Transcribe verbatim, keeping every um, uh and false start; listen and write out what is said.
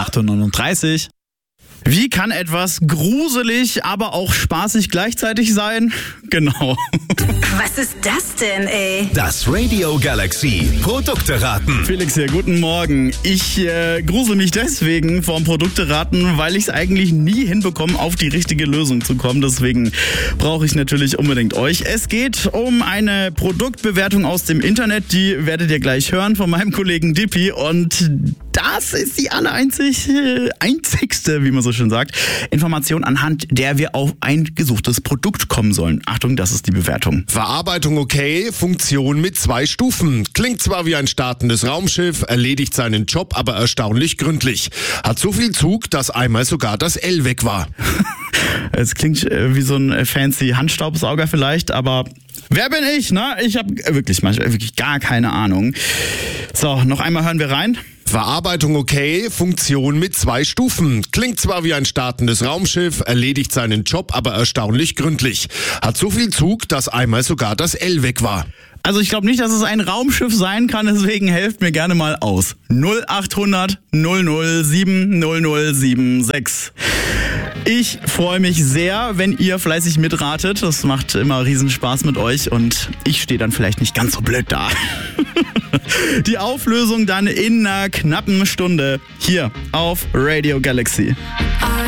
acht Uhr neununddreißig. Wie kann etwas gruselig, aber auch spaßig gleichzeitig sein? Genau. Was ist das denn, ey? Das Radio Galaxy Produkteraten. Felix hier, guten Morgen. Ich äh, grusel mich deswegen vorm Produkteraten, weil ich es eigentlich nie hinbekomme, auf die richtige Lösung zu kommen. Deswegen brauche ich natürlich unbedingt euch. Es geht um eine Produktbewertung aus dem Internet. Die werdet ihr gleich hören von meinem Kollegen Dippy. Und das ist die allereinzig, äh, einzigste, wie man so schön sagt, Information, anhand der wir auf ein gesuchtes Produkt kommen sollen. Achtung, das ist die Bewertung. Verarbeitung okay, Funktion mit zwei Stufen. Klingt zwar wie ein startendes Raumschiff, erledigt seinen Job aber erstaunlich gründlich. Hat so viel Zug, dass einmal sogar das L weg war. Es klingt äh, wie so ein fancy Handstaubsauger vielleicht, aber wer bin ich, ne? Ich habe wirklich manchmal wirklich gar keine Ahnung. So, noch einmal hören wir rein. Verarbeitung okay, Funktion mit zwei Stufen. Klingt zwar wie ein startendes Raumschiff, erledigt seinen Job aber erstaunlich gründlich. Hat so viel Zug, dass einmal sogar das L weg war. Also ich glaube nicht, dass es ein Raumschiff sein kann, deswegen helft mir gerne mal aus. null acht hundert null null sieben null null sieben sechs. Ich freue mich sehr, wenn ihr fleißig mitratet. Das macht immer Riesenspaß mit euch und ich stehe dann vielleicht nicht ganz so blöd da. Die Auflösung dann in einer knappen Stunde hier auf Radio Galaxy.